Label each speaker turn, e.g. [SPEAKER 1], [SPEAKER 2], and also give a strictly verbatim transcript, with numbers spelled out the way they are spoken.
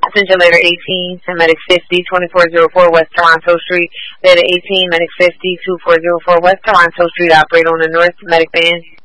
[SPEAKER 1] Passenger letter eighteen to Medic fifty, twenty-four oh four West Toronto Street. Letter eighteen, Medic fifty, twenty-four oh four West Toronto Street. Operate on the North Medic Band.